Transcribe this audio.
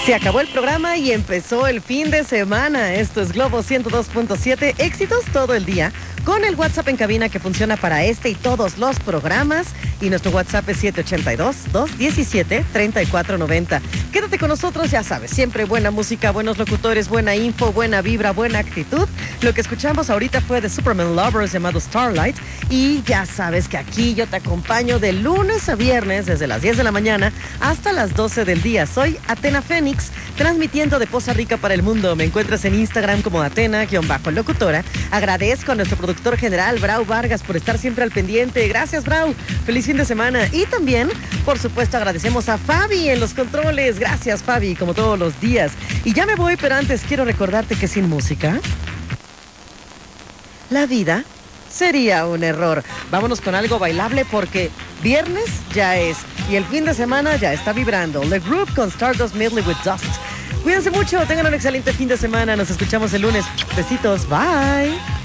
Se acabó el programa y empezó el fin de semana. Esto es Globo 102.7, éxitos todo el día, con el WhatsApp en cabina que funciona para este y todos los programas. Y nuestro WhatsApp es 782-217-3490. Quédate con nosotros, ya sabes, siempre buena música, buenos locutores, buena info, buena vibra, buena actitud. Lo que escuchamos ahorita fue de Superman Lovers llamado Starlight. Y ya sabes que aquí yo te acompaño de lunes a viernes desde las 10 de la mañana hasta las 12 del día. Soy Atena Fénix, transmitiendo de Poza Rica para el mundo. Me encuentras en Instagram como Atena-locutora. Agradezco a nuestro productor general, Brau Vargas, por estar siempre al pendiente. Gracias, Brau. Feliz fin de semana. Y también, por supuesto, agradecemos a Fabi en los controles. Gracias, Fabi, como todos los días. Y ya me voy, pero antes quiero recordarte que sin música, la vida sería un error. Vámonos con algo bailable porque viernes ya es y el fin de semana ya está vibrando. The Group con Stardust Medley with Dust. Cuídense mucho, tengan un excelente fin de semana. Nos escuchamos el lunes. Besitos, bye.